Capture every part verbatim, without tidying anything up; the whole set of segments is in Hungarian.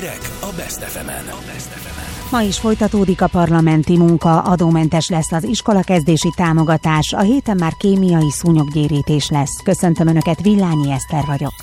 Hírek a Best ef emen. Ma is folytatódik a parlamenti munka, adómentes lesz az iskolakezdési támogatás, a héten már kémiai szúnyoggyérítés lesz. Köszöntöm Önöket, Villányi Eszter vagyok.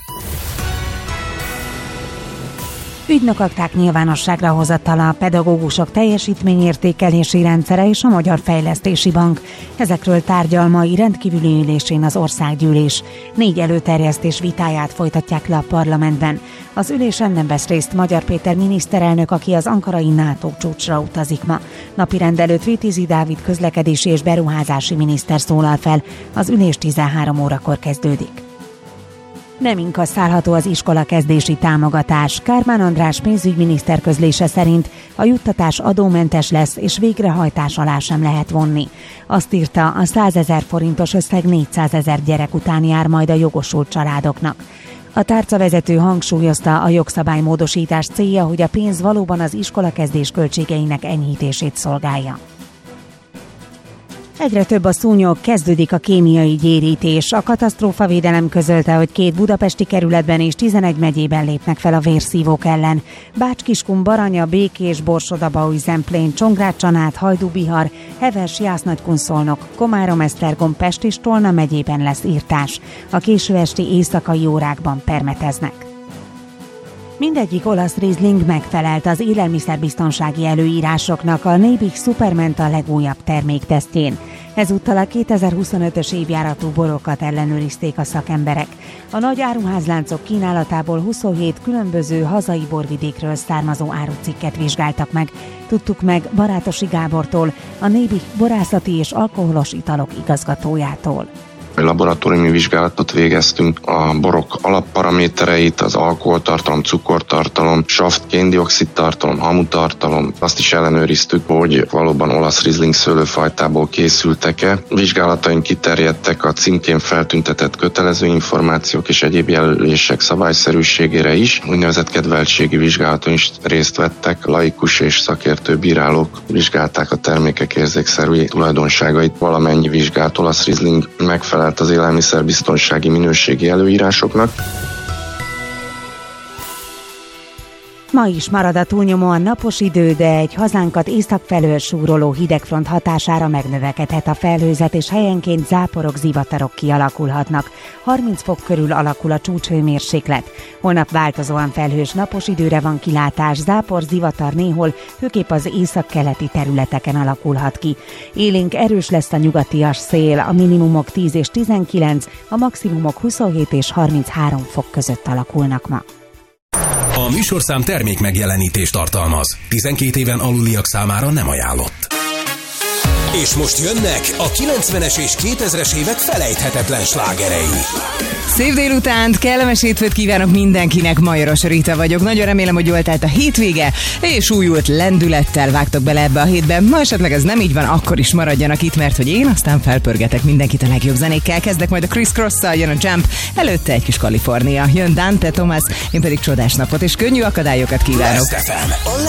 Ügynökakták nyilvánosságra hozatala a pedagógusok teljesítményértékelési rendszere és a Magyar Fejlesztési Bank. Ezekről tárgyal mai rendkívüli ülésén az országgyűlés. Négy előterjesztés vitáját folytatják le a parlamentben. Az ülésen nem vesz részt Magyar Péter miniszterelnök, aki az ankarai NATO csúcsra utazik ma. Napirend előtt Vitézi Dávid közlekedési és beruházási miniszter szólal fel. Az ülés tizenhárom órakor kezdődik. Nem inkasszálható az iskolakezdési támogatás. Kármán András pénzügyminiszter közlése szerint a juttatás adómentes lesz, és végrehajtás alá sem lehet vonni. Azt írta, a százezer forintos összeg négyszázezer gyerek után jár majd a jogosult családoknak. A tárcavezető hangsúlyozta, a jogszabálymódosítás célja, hogy a pénz valóban az iskolakezdés költségeinek enyhítését szolgálja. Egyre több a szúnyog, kezdődik a kémiai gyérítés. A katasztrófavédelem közölte, hogy két budapesti kerületben és tizenegy megyében lépnek fel a vérszívók ellen. Bács-Kiskun, Baranya, Békés, Borsod-Abaúj, Zemplén, Csongrád-Csanád, Hajdú-Bihar, Heves, Jász-Nagykun-Szolnok, Komárom-Esztergom, Pest és Tolna megyében lesz írtás. A késő esti éjszakai órákban permeteznek. Mindegyik olasz Riesling megfelelt az élelmiszerbiztonsági előírásoknak a Nebic Supermenta legújabb terméktesztjén. Ezúttal a kétezer-huszonötös évjáratú borokat ellenőrizték a szakemberek. A nagy áruházláncok kínálatából huszonhét különböző hazai borvidékről származó árucikket vizsgáltak meg. Tudtuk meg Barátosi Gábortól, a Nebic borászati és alkoholos italok igazgatójától. Laboratóriumi vizsgálatot végeztünk, a borok alapparamétereit, az alkoholtartalom, cukortartalom, saft, kén-dioxid tartalom, hamutartalom. Azt is ellenőriztük, hogy valóban olasz Riesling szőlőfajtából készültek-e. Vizsgálataink kiterjedtek a címkén feltüntetett kötelező információk és egyéb jelölések szabályszerűségére is. Úgynevezett kedveltségi vizsgálaton is részt vettek. Laikus és szakértő bírálók vizsgálták a termékek érzékszerű tulajdonságait. Valamennyi vizsgált olasz Riesling megfelel az élelmiszerbiztonsági minőségi előírásoknak. Ma is marad a túlnyomóan napos idő, de egy hazánkat észak felől súroló hidegfront hatására megnövekedhet a felhőzet, és helyenként záporok, zivatarok kialakulhatnak. harminc fok körül alakul a csúcshőmérséklet. Holnap változóan felhős napos időre van kilátás, zápor, zivatar néhol, főképp az északkeleti területeken alakulhat ki. Élénk erős lesz a nyugatias szél, a minimumok tíz és tizenkilenc, a maximumok huszonhét és harminchárom fok között alakulnak ma. A műsorszám termék megjelenítést tartalmaz. tizenkét éven aluliak számára nem ajánlott. És most jönnek a kilencvenes és kétezres évek felejthetetlen slágerei. Szép délutánt, kellemes hétfőt kívánok mindenkinek, Majoros Rita vagyok. Nagyon remélem, hogy jól telt a hétvége, és újult lendülettel vágtok bele ebbe a hétbe. Ma esetleg ez nem így van, akkor is maradjanak itt, mert hogy én aztán felpörgetek mindenkit a legjobb zenékkel. Kezdek majd a Chris Cross-szal, jön a Jump, előtte egy kis Kalifornia, jön Dante Thomas, én pedig csodás napot és könnyű akadályokat kívánok. Best ef em, a